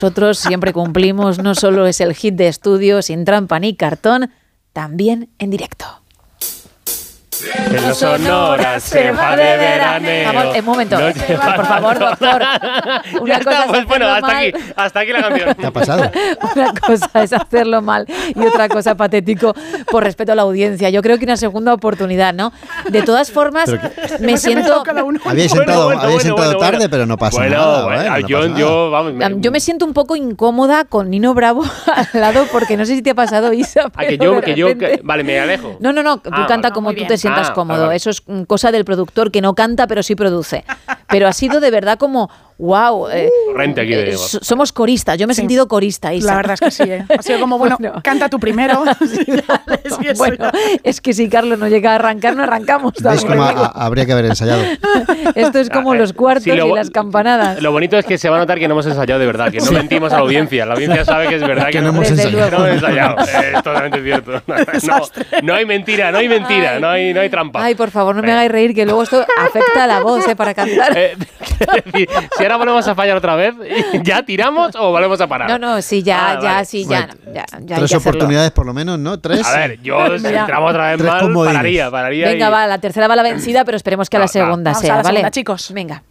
Nosotros siempre cumplimos, no solo es el hit de estudio sin trampa ni cartón, también en directo. En los Sonoras se va de veraneo. Vamos, un momento, por favor, doctor. Una cosa pues es bueno, hacerlo hasta aquí la canción. ¿Qué ha pasado? Una cosa es hacerlo mal y otra cosa patético por respeto a la audiencia. Yo creo que una segunda oportunidad, ¿no? De todas formas, me siento... Habíais entrado tarde, pero no pasa nada. Yo me siento un poco incómoda con Nino Bravo al lado porque no sé si te ha pasado, Isa. Vale, me alejo. No, tú canta como tú te sientas cómodo. Vale. Eso es cosa del productor que no canta pero sí produce. Pero ha sido de verdad como wow. Torrente aquí de somos coristas. Yo me he sentido corista, Isa. La verdad es que sí. Ha sido como, bueno, canta tú primero. Es que si Carlos no llega a arrancar, no arrancamos. ¿Veis cómo habría que haber ensayado? Esto es como los cuartos y las campanadas. Lo bonito es que se va a notar que no hemos ensayado de verdad, que no mentimos a la audiencia. La audiencia sabe que es verdad que no hemos ensayado. Es totalmente cierto. No hay mentira, no hay trampa. Ay, por favor, no me hagáis reír, que luego esto afecta a la voz para cantar. Si ahora volvemos a fallar otra vez, ¿ya tiramos o volvemos a parar? No, sí, ya. Tres oportunidades por lo menos, ¿no? Tres. A ver, yo si entramos otra vez mal, pararía. Venga, va, la tercera va la vencida, pero esperemos que a la segunda sea, ¿vale? Chicos. Venga.